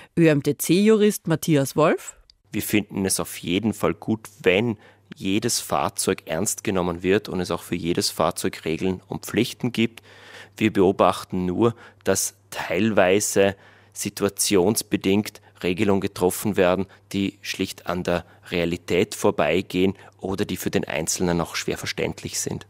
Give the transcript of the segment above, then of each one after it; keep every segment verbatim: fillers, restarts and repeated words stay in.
Ö M T C-Jurist Matthias Wolf. Wir finden es auf jeden Fall gut, wenn jedes Fahrzeug ernst genommen wird und es auch für jedes Fahrzeug Regeln und Pflichten gibt. Wir beobachten nur, dass teilweise situationsbedingt Regelungen getroffen werden, die schlicht an der Realität vorbeigehen oder die für den Einzelnen auch schwer verständlich sind.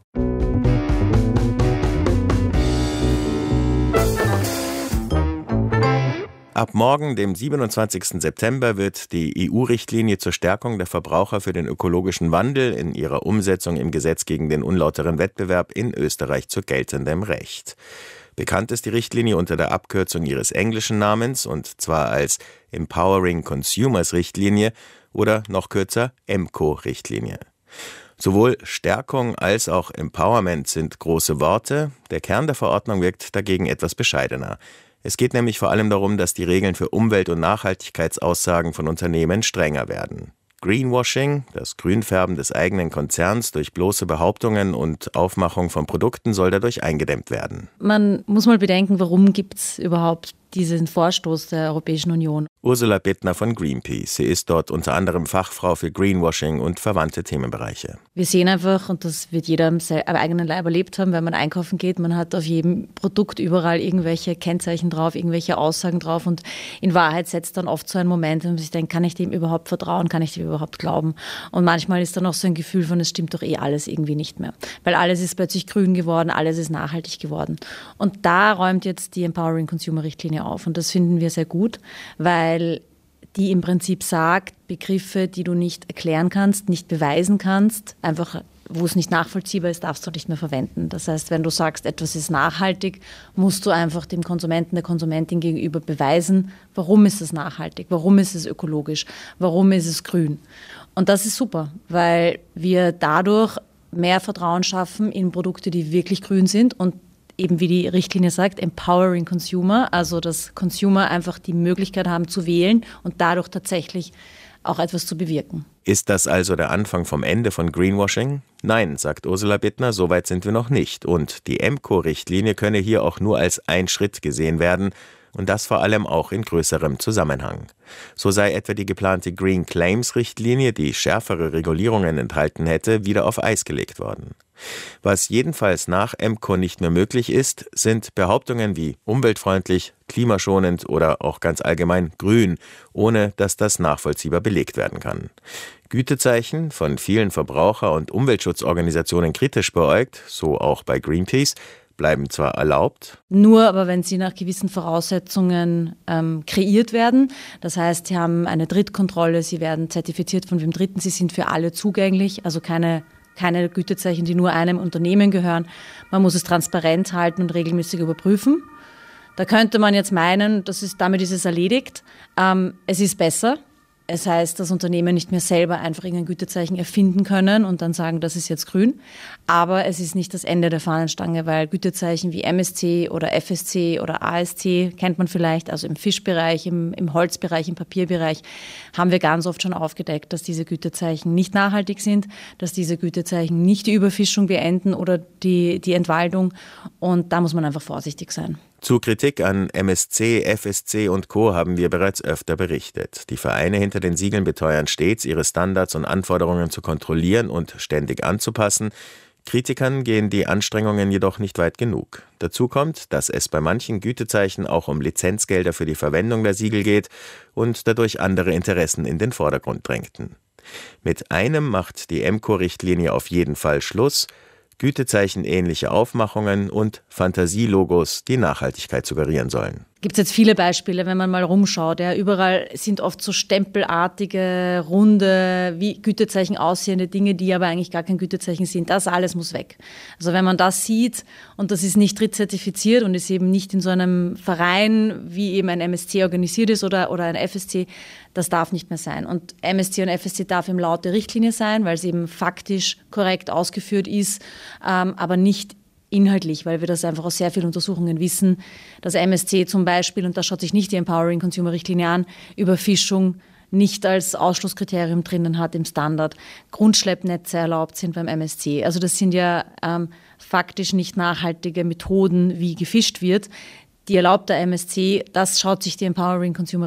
Ab morgen, dem siebenundzwanzigsten September, wird die E U-Richtlinie zur Stärkung der Verbraucher für den ökologischen Wandel in ihrer Umsetzung im Gesetz gegen den unlauteren Wettbewerb in Österreich zu geltendem Recht. Bekannt ist die Richtlinie unter der Abkürzung ihres englischen Namens, und zwar als Empowering Consumers Richtlinie oder noch kürzer E M C O-Richtlinie. Sowohl Stärkung als auch Empowerment sind große Worte. Der Kern der Verordnung wirkt dagegen etwas bescheidener. Es geht nämlich vor allem darum, dass die Regeln für Umwelt- und Nachhaltigkeitsaussagen von Unternehmen strenger werden. Greenwashing, das Grünfärben des eigenen Konzerns durch bloße Behauptungen und Aufmachung von Produkten, soll dadurch eingedämmt werden. Man muss mal bedenken, warum gibt es überhaupt diesen Vorstoß der Europäischen Union. Ursula Bittner von Greenpeace. Sie ist dort unter anderem Fachfrau für Greenwashing und verwandte Themenbereiche. Wir sehen einfach, und das wird jeder am eigenen Leib erlebt haben, wenn man einkaufen geht, man hat auf jedem Produkt überall irgendwelche Kennzeichen drauf, irgendwelche Aussagen drauf, und in Wahrheit setzt dann oft so ein Moment, wenn man sich denkt, kann ich dem überhaupt vertrauen, kann ich dem überhaupt glauben? Und manchmal ist dann auch so ein Gefühl von, es stimmt doch eh alles irgendwie nicht mehr. Weil alles ist plötzlich grün geworden, alles ist nachhaltig geworden. Und da räumt jetzt die Empowering Consumer Richtlinie auf, und das finden wir sehr gut, weil die im Prinzip sagt, Begriffe, die du nicht erklären kannst, nicht beweisen kannst, einfach wo es nicht nachvollziehbar ist, darfst du nicht mehr verwenden. Das heißt, wenn du sagst, etwas ist nachhaltig, musst du einfach dem Konsumenten, der Konsumentin gegenüber beweisen, warum ist es nachhaltig, warum ist es ökologisch, warum ist es grün. Und das ist super, weil wir dadurch mehr Vertrauen schaffen in Produkte, die wirklich grün sind, und eben wie die Richtlinie sagt, Empowering Consumer, also dass Consumer einfach die Möglichkeit haben zu wählen und dadurch tatsächlich auch etwas zu bewirken. Ist das also der Anfang vom Ende von Greenwashing? Nein, sagt Ursula Bittner, so weit sind wir noch nicht. Und die E M C O-Richtlinie könne hier auch nur als ein Schritt gesehen werden, und das vor allem auch in größerem Zusammenhang. So sei etwa die geplante Green Claims-Richtlinie, die schärfere Regulierungen enthalten hätte, wieder auf Eis gelegt worden. Was jedenfalls nach E M C O nicht mehr möglich ist, sind Behauptungen wie umweltfreundlich, klimaschonend oder auch ganz allgemein grün, ohne dass das nachvollziehbar belegt werden kann. Gütezeichen, von vielen Verbraucher- und Umweltschutzorganisationen kritisch beäugt, so auch bei Greenpeace, bleiben zwar erlaubt. Nur aber, wenn sie nach gewissen Voraussetzungen ähm, kreiert werden. Das heißt, sie haben eine Drittkontrolle, sie werden zertifiziert von dem Dritten, sie sind für alle zugänglich, also keine keine Gütezeichen, die nur einem Unternehmen gehören. Man muss es transparent halten und regelmäßig überprüfen. Da könnte man jetzt meinen, das ist, damit ist es erledigt. Ähm, es ist besser. Es heißt, dass Unternehmen nicht mehr selber einfach irgendein Gütezeichen erfinden können und dann sagen, das ist jetzt grün. Aber es ist nicht das Ende der Fahnenstange, weil Gütezeichen wie M S C oder F S C oder A S C kennt man vielleicht, also im Fischbereich, im, im Holzbereich, im Papierbereich, haben wir ganz oft schon aufgedeckt, dass diese Gütezeichen nicht nachhaltig sind, dass diese Gütezeichen nicht die Überfischung beenden oder die, die Entwaldung. Und da muss man einfach vorsichtig sein. Zu Kritik an M S C, F S C und Co. haben wir bereits öfter berichtet. Die Vereine hinter den Siegeln beteuern stets, ihre Standards und Anforderungen zu kontrollieren und ständig anzupassen. Kritikern gehen die Anstrengungen jedoch nicht weit genug. Dazu kommt, dass es bei manchen Gütezeichen auch um Lizenzgelder für die Verwendung der Siegel geht und dadurch andere Interessen in den Vordergrund drängten. Mit einem macht die E M C O-Richtlinie auf jeden Fall Schluss: Gütezeichen-ähnliche Aufmachungen und Fantasielogos, die Nachhaltigkeit suggerieren sollen. Gibt es jetzt viele Beispiele, wenn man mal rumschaut. Ja, überall sind oft so stempelartige, runde, wie Gütezeichen aussehende Dinge, die aber eigentlich gar kein Gütezeichen sind. Das alles muss weg. Also wenn man das sieht und das ist nicht drittzertifiziert und ist eben nicht in so einem Verein, wie eben ein M S C organisiert ist oder, oder ein F S C, das darf nicht mehr sein. Und M S C und F S C darf eben laut der Richtlinie sein, weil es eben faktisch korrekt ausgeführt ist, ähm, aber nicht inhaltlich, weil wir das einfach aus sehr vielen Untersuchungen wissen, dass M S C zum Beispiel, und da schaut sich nicht die Empowering Consumer Richtlinie an, Überfischung nicht als Ausschlusskriterium drinnen hat im Standard, Grundschleppnetze erlaubt sind beim M S C. Also das sind ja ähm, faktisch nicht nachhaltige Methoden, wie gefischt wird. Die erlaubt der M S C, das schaut sich die Empowering Consumer